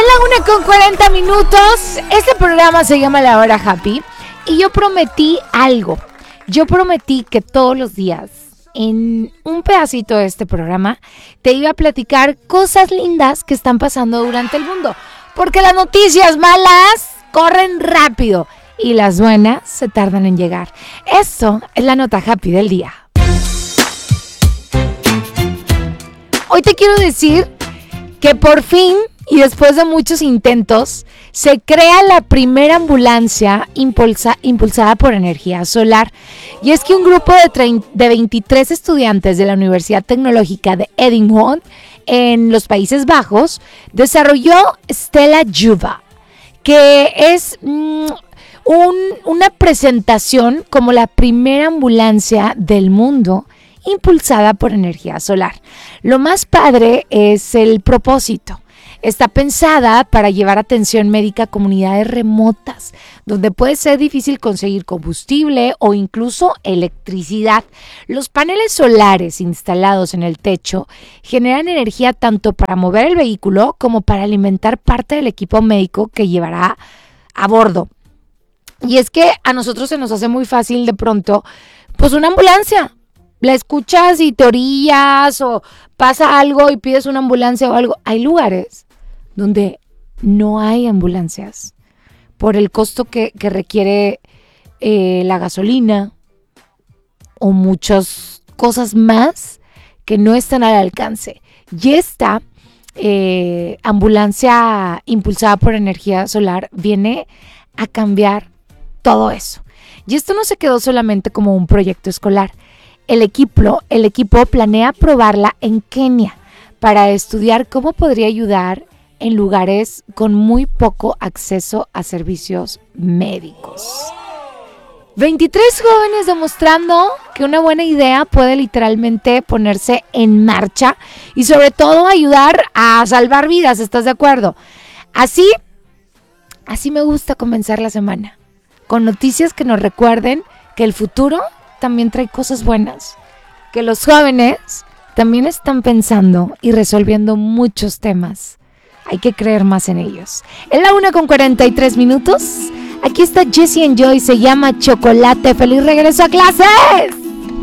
1:40. Este programa se llama La Hora Happy y yo prometí algo. Yo prometí que todos los días, en un pedacito de este programa, te iba a platicar cosas lindas que están pasando durante el mundo. Porque las noticias malas corren rápido y las buenas se tardan en llegar. Esto es la nota happy del día. Hoy te quiero decir que por fin, y después de muchos intentos, se crea la primera ambulancia impulsada por energía solar. Y es que un grupo de 23 estudiantes de la Universidad Tecnológica de Eindhoven, en los Países Bajos, desarrolló Stella Juva, que es una presentación como la primera ambulancia del mundo impulsada por energía solar. Lo más padre es el propósito. Está pensada para llevar atención médica a comunidades remotas, donde puede ser difícil conseguir combustible o incluso electricidad. Los paneles solares instalados en el techo generan energía tanto para mover el vehículo como para alimentar parte del equipo médico que llevará a bordo. Y es que a nosotros se nos hace muy fácil de pronto, pues una ambulancia. La escuchas y te orillas o pasa algo y pides una ambulancia o algo. Hay lugares donde no hay ambulancias por el costo que requiere la gasolina o muchas cosas más que no están al alcance. Y esta ambulancia impulsada por energía solar viene a cambiar todo eso. Y esto no se quedó solamente como un proyecto escolar. El equipo planea probarla en Kenia para estudiar cómo podría ayudar en lugares con muy poco acceso a servicios médicos. 23 jóvenes demostrando que una buena idea puede literalmente ponerse en marcha y sobre todo ayudar a salvar vidas, ¿estás de acuerdo? Así me gusta comenzar la semana, con noticias que nos recuerden que el futuro también trae cosas buenas, que los jóvenes también están pensando y resolviendo muchos temas. Hay que creer más en ellos. En la 1:43. Aquí está Jessie and Joy, se llama Chocolate. ¡Feliz regreso a clases!